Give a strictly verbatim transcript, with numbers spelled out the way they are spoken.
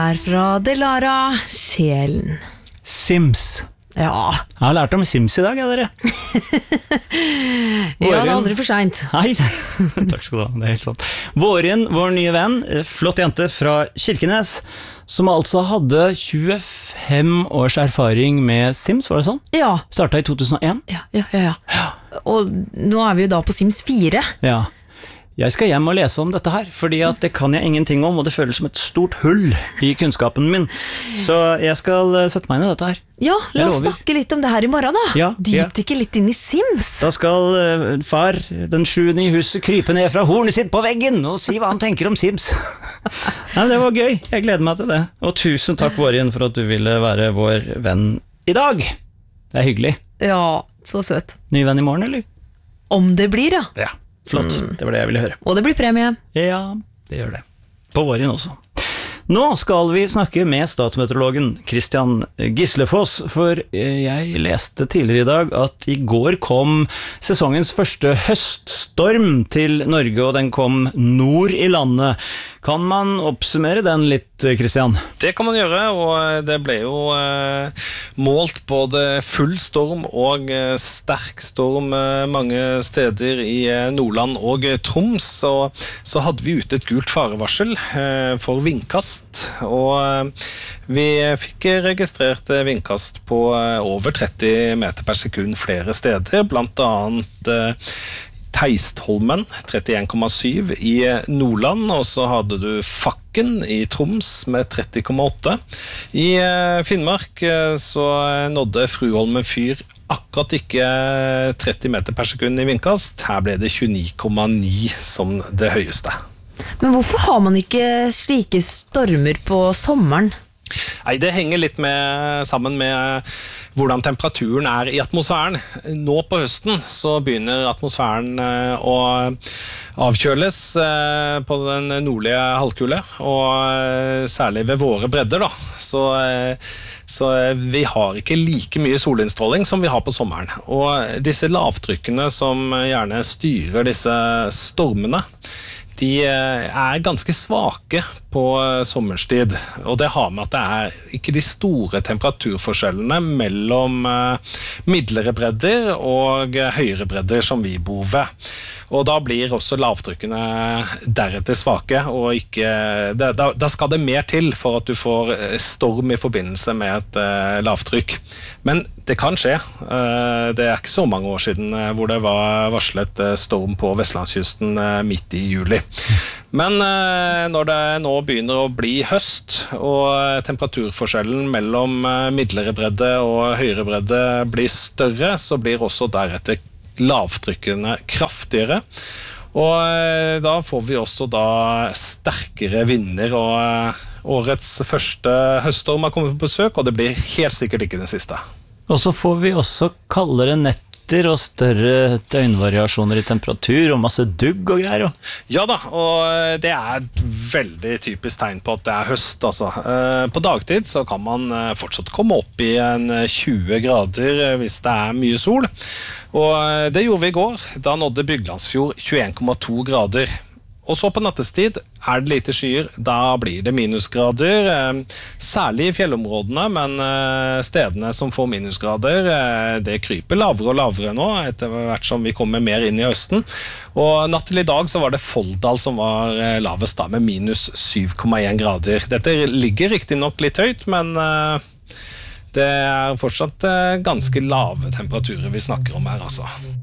Er fra Delara, sjelen. Sims. Ja. Jeg har lært om Sims i dag, ja, dere. Ja, det er aldri for sent. Nei, takk skal du ha, det er helt sant. Vårin, vår nye venn, flott jente fra Kirkenes, som altså hadde tjuefem års erfaring med Sims, var det sånn? Ja. Startet i to tusen og en. Ja, ja, ja, ja. Og nå er vi jo da på Sims fire. Ja. Jeg skal hjem og lese om dette her, fordi at det kan jeg ingenting om, og det føles som et stort hull i kunnskapen min. Så jeg skal sette meg inn i dette her. Ja, la oss snakke litt om det her i morgen da. Ja, Dypdykke litt inn i Sims. Da skal uh, far, den sjuende i huset, krype ned fra hornet sitt på veggen og si hva han tenker om Sims. Nei, det var gøy, jeg gleder meg til det. Og tusen takk, Vårin, for at du ville være vår venn i dag. Det er hyggelig. Ja, så søt. Ny venn i morgen, eller? Om det blir, ja. Ja, flott. Mm. Det var det jeg ville høre. Og det blir premie. Ja, det gjør det. På Vårin også. Nå skal vi snakke med statsmeteorologen Christian Gislefoss, for jeg leste tidligere i dag at i går kom sesongens første høststorm til Norge, og den kom nord i landet. Kan man oppsummere den litt, Christian? Det kan man gjøre, og det ble jo eh, målt både full storm og eh, sterk storm eh, mange steder i eh, Nordland og Troms, og så hadde vi ute et gult farevarsel eh, for vindkast, og eh, vi fikk registrert eh, vindkast på eh, over tretti meter per sekund flere steder, blant annet eh, Teistholmen, trettien komma syv i Nordland, og så hadde du Fakken i Troms med tretti komma åtte. I Finnmark så nådde Fruholmen fyr akkurat ikke tretti meter per sekund i vindkast. Her ble det tjueni komma ni som det høyeste. Men hvorfor har man ikke slike stormer på sommeren? Nei, det henger litt med, sammen med hvordan temperaturen er i atmosfæren. Nå på høsten så begynner atmosfæren å avkjøles på den nordlige halvkule, og særlig ved våre bredder da. Så, så vi har ikke like mye solinnstråling som vi har på sommeren. Og disse lavtrykkene som gjerne styrer disse stormene, de er ganske svake på sommerstid, og det har med at det er ikke de store temperaturforskjellene mellom midlere bredder og høyere bredder som vi bor ved. Og da blir også lavtrykkene deretter svake, og ikke, da, da skal det mer til for at du får storm i forbindelse med et uh, lavtrykk. Men det kan skje. Uh, det er ikke så mange år siden uh, hvor det var varslet uh, storm på Vestlandskysten uh, midt i juli. Men uh, når det nå begynner å bli høst, og temperaturforskjellen mellom uh, midlere bredde og høyere bredde blir større, så blir også deretter lavtrykkene kraftigere, og da får vi også da sterkere vinder, og årets første høststorm har kommet på besøk, og det blir helt sikkert ikke den siste. Og så får vi også kaldere netter og større døgnvariasjoner i temperatur og masse dugg og greier. Ja da, og det er et veldig typisk tegn på at det er høst. Altså. På dagtid så kan man fortsatt komme opp i en tjue grader hvis det er mye sol. Og det gjorde vi i går. Da nådde Byglandsfjord tjueen komma to grader. Og så på nattestid er det lite skyer, da blir det minusgrader, særlig i fjellområdene, men stedene som får minusgrader, det kryper lavere og lavere nå, etter hvert som vi kommer mer inn i høsten. Og natt til i dag så var det Folldal som var lavest da, med minus syv komma en grader. Dette ligger riktig nok litt høyt, men det er fortsatt ganske lave temperaturer vi snakker om her, altså.